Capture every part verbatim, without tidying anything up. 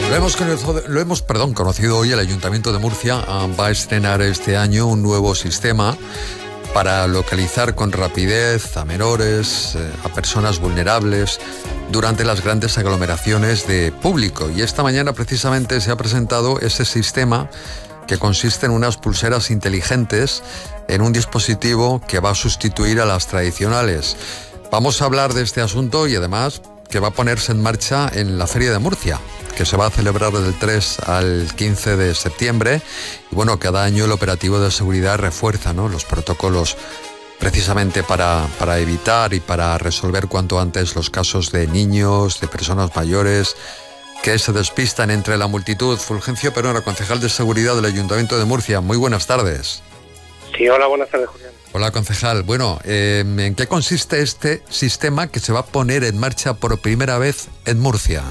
Lo hemos conocido, lo hemos, perdón, conocido hoy. El Ayuntamiento de Murcia va a estrenar este año un nuevo sistema para localizar con rapidez a menores, eh, a personas vulnerables durante las grandes aglomeraciones de público. Y esta mañana precisamente se ha presentado ese sistema que consiste en unas pulseras inteligentes en un dispositivo que va a sustituir a las tradicionales. Vamos a hablar de este asunto y además que va a ponerse en marcha en la Feria de Murcia, que se va a celebrar del tres al quince de septiembre. Y bueno, cada año el operativo de seguridad refuerza, ¿no?, los protocolos precisamente para, para evitar y para resolver cuanto antes los casos de niños, de personas mayores que se despistan entre la multitud. Fulgencio Perona, concejal de seguridad del Ayuntamiento de Murcia. Muy buenas tardes. Sí, hola, buenas tardes, Julián. Hola, concejal. Bueno, eh, ¿en qué consiste este sistema que se va a poner en marcha por primera vez en Murcia?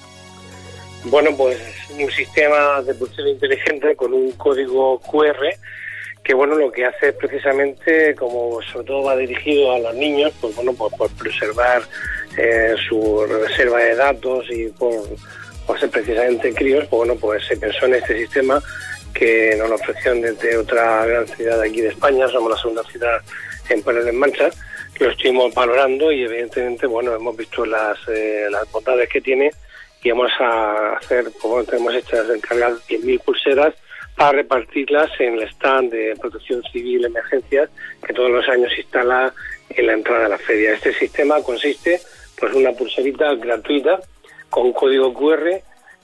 Bueno, pues un sistema de pulsera inteligente con un código cu erre que, bueno, lo que hace es precisamente, como sobre todo va dirigido a los niños, pues bueno, pues por preservar eh, su reserva de datos y por, por ser precisamente críos, pues bueno, pues se pensó en este sistema que nos lo ofrecieron desde otra gran ciudad de aquí de España. Somos la segunda ciudad en poner en marcha. Lo estuvimos valorando y evidentemente, bueno, hemos visto las, eh, las bondades que tiene y vamos a hacer, como tenemos hechas, encargar diez mil pulseras para repartirlas en el stand de Protección Civil y Emergencias que todos los años se instala en la entrada de la feria. Este sistema consiste pues en una pulserita gratuita con código cu erre.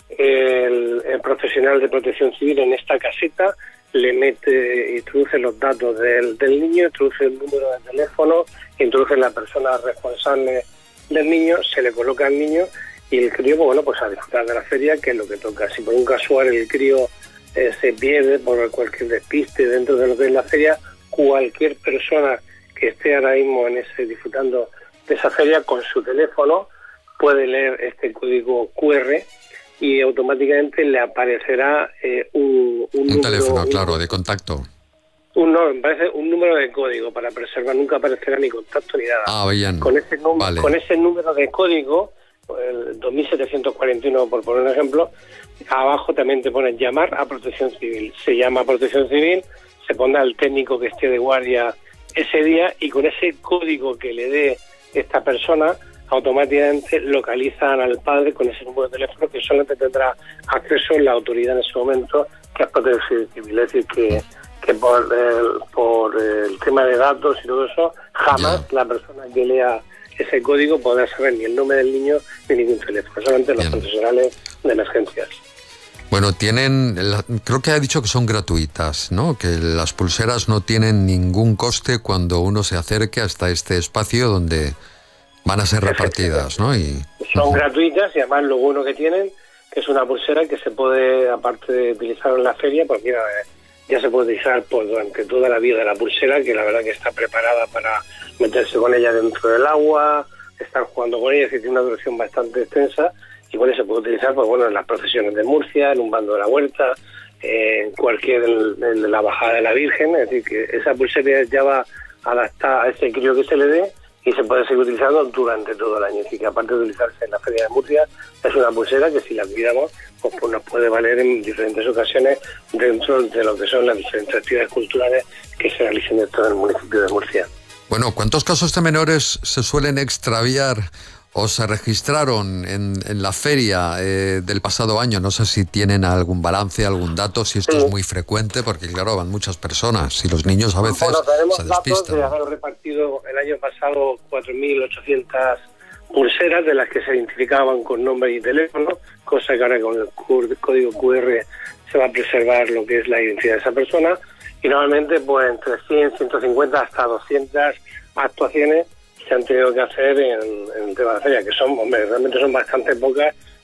El, el profesional de Protección Civil en esta caseta le mete, introduce los datos del, del niño, introduce el número de teléfono, introduce la persona responsable del niño, se le coloca al niño y el crío, pues bueno, pues a disfrutar de la feria, que es lo que toca. Si por un casual el crío eh, se pierde por cualquier despiste dentro de lo que es la feria, cualquier persona que esté ahora mismo en ese disfrutando de esa feria con su teléfono puede leer este código cu erre y automáticamente le aparecerá eh, un, un, un número, teléfono, un, claro, de contacto. Un, no, me parece un número de código para preservar, nunca aparecerá ni contacto ni nada. Ah, bien. Con ese, num- vale. con ese número de código, el dos mil setecientos cuarenta y uno por poner un ejemplo, abajo también te ponen llamar a Protección Civil. Se llama a Protección Civil, se pondrá al técnico que esté de guardia ese día y con ese código que le dé esta persona automáticamente localizan al padre con ese número de teléfono que solamente tendrá acceso la autoridad en ese momento, que es Protección Civil. Es decir, que, que por, el, por el tema de datos y todo eso, jamás ya. la persona que lea ese código podrá saber ni el nombre del niño ni ningún teléfono, solamente los Bien. profesionales de emergencias. Bueno, tienen, creo que ha dicho que son gratuitas, ¿no? Que las pulseras no tienen ningún coste cuando uno se acerque hasta este espacio donde van a ser repartidas, ¿no? Y son uh-huh. gratuitas y además lo bueno que tienen, que es una pulsera que se puede, aparte de utilizar en la feria, pues mira, ya se puede utilizar pues, durante toda la vida de la pulsera, que la verdad que está preparada para meterse con ella dentro del agua, estar jugando con ella, que tiene una duración bastante extensa, y bueno, se puede utilizar pues bueno en las procesiones de Murcia, en un bando de la huerta, eh, en cualquier en la bajada de la Virgen. Es decir, que esa pulsera ya va adaptada a ese crío que se le dé y se puede seguir utilizando durante todo el año. Así que aparte de utilizarse en la Feria de Murcia, es una pulsera que si la cuidamos, pues, pues nos puede valer en diferentes ocasiones dentro de lo que son las diferentes actividades culturales que se realicen dentro del municipio de Murcia. Bueno, ¿cuántos casos de menores se suelen extraviar o se registraron en, en la feria eh, del pasado año? No sé si tienen algún balance, algún dato, si esto sí. es muy frecuente, porque claro, van muchas personas y los niños a veces bueno, tenemos se despistan. Datos de haber repartido el año pasado cuatro mil ochocientas pulseras, de las que se identificaban con nombre y teléfono, cosa que ahora con el código cu erre se va a preservar lo que es la identidad de esa persona, y normalmente pues entre cien, ciento cincuenta hasta doscientas actuaciones se han tenido que hacer en, en el tema de la feria, que son, hombre, realmente son bastante pocas